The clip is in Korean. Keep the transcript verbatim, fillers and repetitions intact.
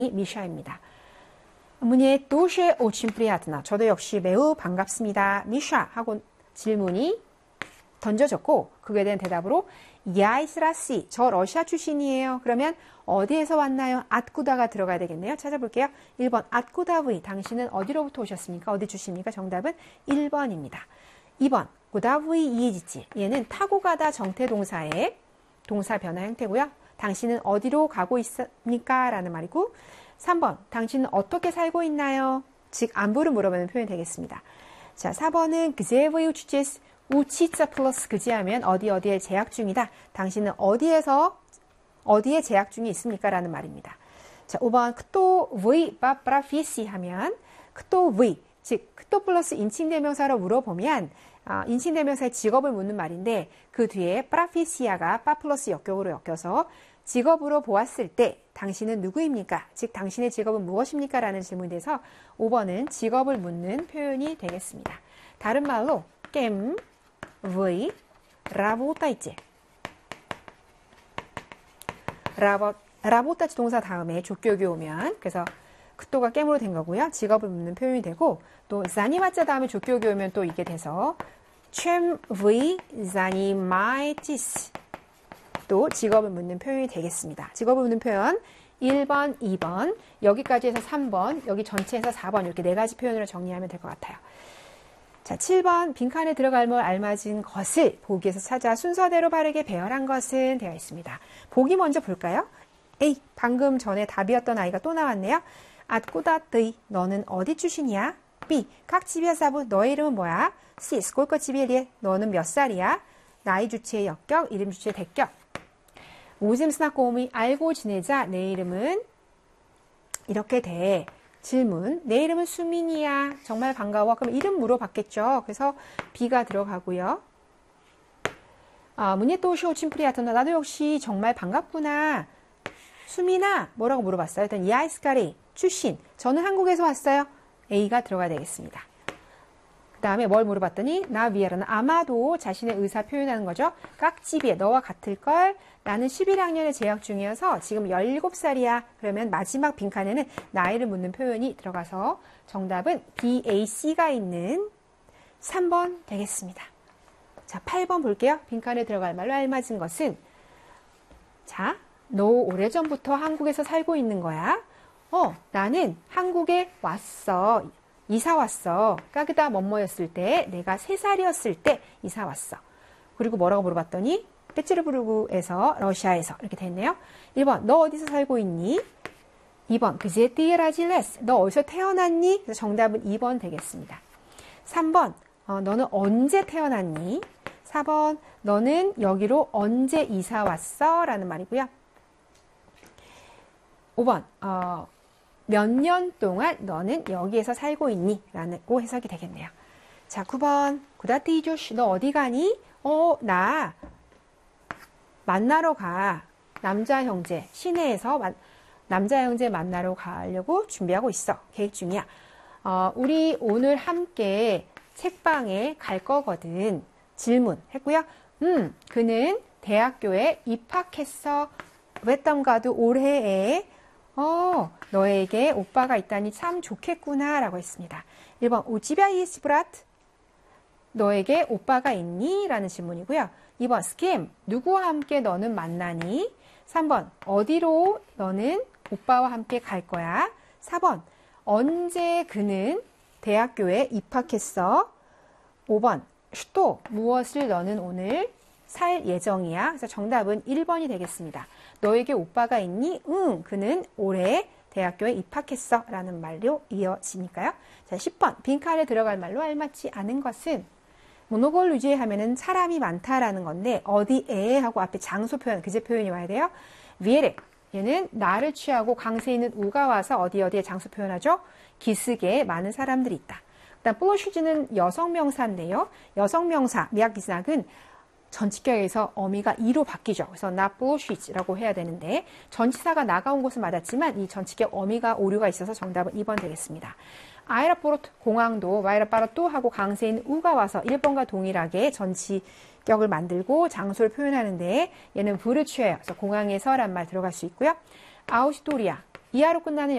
미샤입니다. 문예 тоже очень приятно. 저도 역시 매우 반갑습니다. 미샤 하고 질문이 던져졌고 그거에 대한 대답으로 Я из России. 저 러시아 출신이에요. 그러면 어디에서 왔나요? откуда가 들어가야 되겠네요. 찾아볼게요. 일 번 откуда вы? 당신은 어디로부터 오셨습니까? 어디 출신입니까? 정답은 일 번입니다. 이 번 куда вы едете? 얘는 타고 가다 정태동사의 동사 변화 형태고요. 당신은 어디로 가고 있습니까? 라는 말이고 삼 번 당신은 어떻게 살고 있나요? 즉 안부를 물어보는 표현이 되겠습니다. 자, 사 번은 где вы учитесь? учиться 플러스 그지 하면 어디 어디에 재학 중이다. 당신은 어디에서 어디에 재학 중이 있습니까? 라는 말입니다. 자, 오 번 кто вы по профессии 하면 кто вы 즉 кто 플러스 인칭대명사로 물어보면 아, 인칭대명사의 직업을 묻는 말인데 그 뒤에 프라피시아가 빠 플러스 역격으로 엮여서 직업으로 보았을 때 당신은 누구입니까? 즉 당신의 직업은 무엇입니까? 라는 질문에 대해서 오 번은 직업을 묻는 표현이 되겠습니다. 다른 말로 кем вы работаете? работать 동사 다음에 족격이 오면 그래서 그토가 깸으로 된 거고요. 직업을 묻는 표현이 되고 또 заниматься 다음에 족격이 오면 또 이게 돼서 чем вы занимаетесь? 또 직업을 묻는 표현이 되겠습니다. 직업을 묻는 표현 일 번, 이 번, 여기까지 해서 삼 번, 여기 전체에서 사 번 이렇게 네 가지 표현으로 정리하면 될 것 같아요. 자, 칠 번 빈칸에 들어갈 뭘 알맞은 것을 보기에서 찾아 순서대로 바르게 배열한 것은 되어 있습니다. 보기 먼저 볼까요? A. 방금 전에 답이었던 아이가 또 나왔네요. откуда ты? 너는 어디 출신이야? B. 각 집이야 사부 너의 이름은 뭐야? C. сколько тебе лет? 너는 몇 살이야? 나이 주체의 역격, 이름 주체의 대격. 오즘 스나꼬미 알고 지내자. 내 이름은 이렇게 돼. 질문. 내 이름은 수민이야. 정말 반가워. 그럼 이름 물어봤겠죠. 그래서 B가 들어가고요. 아, 문예 또시 오친프리아토나 나도 역시 정말 반갑구나. 수민아 뭐라고 물어봤어요? 일단 야이스카리 출신. 저는 한국에서 왔어요. A가 들어가야 되겠습니다. 그 다음에 뭘 물어봤더니 나 위에라는 아마도 자신의 의사 표현하는 거죠. 깍지비에 너와 같을걸. 나는 십일 학년에 재학 중이어서 지금 열일곱 살이야. 그러면 마지막 빈칸에는 나이를 묻는 표현이 들어가서 정답은 B, A, C가 있는 삼 번 되겠습니다. 자, 팔 번 볼게요. 빈칸에 들어갈 말로 알맞은 것은 자, 너 오래전부터 한국에서 살고 있는 거야? 어, 나는 한국에 왔어. 이사 왔어. 까그다 뭐뭐였을 때, 내가 세 살이었을 때 이사 왔어. 그리고 뭐라고 물어봤더니 페츠르부르크에서 러시아에서 이렇게 됐네요. 일 번 너 어디서 살고 있니? 이 번 그제 띠에라질레스 너 어디서 태어났니? 그래서 정답은 이 번 되겠습니다. 삼 번 어, 너는 언제 태어났니? 사 번 너는 여기로 언제 이사 왔어? 라는 말이고요. 오 번 어, 몇 년 동안 너는 여기에서 살고 있니? 라고 해석이 되겠네요. 자, 구 번 구다띠조시 너 어디 가니? 어, 나 만나러 가. 남자 형제 시내에서 만, 남자 형제 만나러 가려고 준비하고 있어. 계획 중이야. 어, 우리 오늘 함께 책방에 갈 거거든. 질문 했고요. 음, 그는 대학교에 입학했어. 웨덤가도 올해에 어, 너에게 오빠가 있다니 참 좋겠구나 라고 했습니다. 일 번 우지비아 이스브라트 너에게 오빠가 있니? 라는 질문이고요. 이 번 스캠 누구와 함께 너는 만나니? 삼 번 어디로 너는 오빠와 함께 갈 거야? 사 번 언제 그는 대학교에 입학했어? 오 번 슈또 무엇을 너는 오늘 살 예정이야? 그래서 정답은 일 번이 되겠습니다. 너에게 오빠가 있니? 응, 그는 올해 대학교에 입학했어 라는 말로 이어지니까요. 자, 십 번 빈칸에 들어갈 말로 알맞지 않은 것은 모노골 유지에 하면은 사람이 많다라는 건데 어디에 하고 앞에 장소 표현, 그제 표현이 와야 돼요. 위에레 얘는 나를 취하고 강세 있는 우가 와서 어디 어디에 장소 표현하죠. 기슭에 많은 사람들이 있다. 일단 플로시즈는 여성명사인데요. 여성명사 미약기znak은 전치격에서 어미가 이로 바뀌죠. 그래서 나 플로시즈라고 해야 되는데 전치사가 나가온 것은 맞았지만 이 전치격 어미가 오류가 있어서 정답은 이 번 되겠습니다. 아에라포르트 공항도 와이라파르토 하고 강세인 우가 와서 일 번과 동일하게 전치격을 만들고 장소를 표현하는데 얘는 부를 취해요. 그래서 공항에서란 말 들어갈 수 있고요. 아우스토리아 이하로 끝나는